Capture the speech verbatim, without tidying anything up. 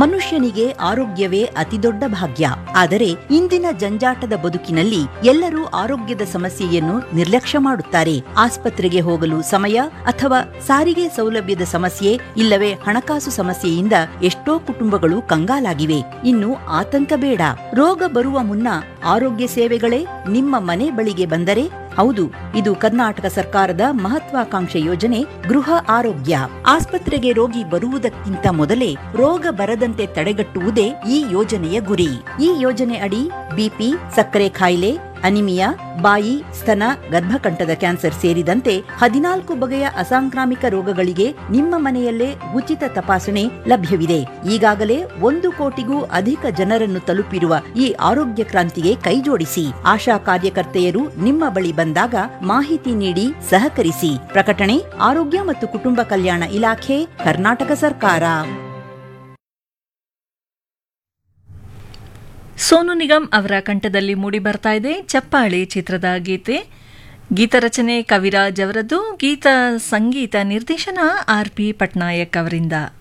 ಮನುಷ್ಯನಿಗೆ ಆರೋಗ್ಯವೇ ಅತಿದೊಡ್ಡ ಭಾಗ್ಯ. ಆದರೆ ಇಂದಿನ ಜಂಜಾಟದ ಬದುಕಿನಲ್ಲಿ ಎಲ್ಲರೂ ಆರೋಗ್ಯದ ಸಮಸ್ಯೆಯನ್ನು ನಿರ್ಲಕ್ಷ್ಯ ಮಾಡುತ್ತಾರೆ. ಆಸ್ಪತ್ರೆಗೆ ಹೋಗಲು ಸಮಯ ಅಥವಾ ಸಾರಿಗೆ ಸೌಲಭ್ಯದ ಸಮಸ್ಯೆ ಇಲ್ಲವೇ ಹಣಕಾಸು ಸಮಸ್ಯೆಯಿಂದ ಎಷ್ಟೋ ಕುಟುಂಬಗಳು ಕಂಗಾಲಾಗಿವೆ. ಇನ್ನು ಆತಂಕ ಬೇಡ. ರೋಗ ಬರುವ ಮುನ್ನ ಆರೋಗ್ಯ ಸೇವೆಗಳೇ ನಿಮ್ಮ ಮನೆ ಬಳಿಗೆ ಬಂದರೆ ಹೌದು, ಇದು ಕರ್ನಾಟಕ ಸರ್ಕಾರದ ಮಹತ್ವಾಕಾಂಕ್ಷೆ ಯೋಜನೆ ಗೃಹ ಆರೋಗ್ಯ. ಆಸ್ಪತ್ರೆಗೆ ರೋಗಿ ಬರುವುದಕ್ಕಿಂತ ಮೊದಲೇ ರೋಗ ಬರದಂತೆ ತಡೆಗಟ್ಟುವುದೇ ಈ ಯೋಜನೆಯ ಗುರಿ. ಈ ಯೋಜನೆ ಅಡಿ ಬಿಪಿ, ಸಕ್ಕರೆ ಕಾಯಿಲೆ, ಅನಿಮಿಯಾ, ಬಾಯಿ, ಸ್ತನ, ಗರ್ಭಕಂಠದ ಕ್ಯಾನ್ಸರ್ ಸೇರಿದಂತೆ ಹದಿನಾಲ್ಕು ಬಗೆಯ ಅಸಾಂಕ್ರಾಮಿಕ ರೋಗಗಳಿಗೆ ನಿಮ್ಮ ಮನೆಯಲ್ಲೇ ಉಚಿತ ತಪಾಸಣೆ ಲಭ್ಯವಿದೆ. ಈಗಾಗಲೇ ಒಂದು ಕೋಟಿಗೂ ಅಧಿಕ ಜನರನ್ನು ತಲುಪಿರುವ ಈ ಆರೋಗ್ಯ ಕ್ರಾಂತಿಗೆ ಕೈಜೋಡಿಸಿ. ಆಶಾ ಕಾರ್ಯಕರ್ತೆಯರು ನಿಮ್ಮ ಬಳಿ ಬಂದಾಗ ಮಾಹಿತಿ ನೀಡಿ ಸಹಕರಿಸಿ. ಪ್ರಕಟಣೆ ಆರೋಗ್ಯ ಮತ್ತು ಕುಟುಂಬ ಕಲ್ಯಾಣ ಇಲಾಖೆ, ಕರ್ನಾಟಕ ಸರ್ಕಾರ. ಸೋನು ನಿಗಮ್ ಅವರ ಕಂಠದಲ್ಲಿ ಮೂಡಿ ಬರ್ತಾ ಇದೆ ಚಪ್ಪಾಳೆ ಚಿತ್ರದ ಗೀತೆ. ಗೀತರಚನೆ ಕವಿರಾಜ್ ಅವರದ್ದು, ಗೀತ ಸಂಗೀತ ನಿರ್ದೇಶನ ಆರ್ ಪಿ ಪಟ್ನಾಯಕ್ ಅವರಿಂದ.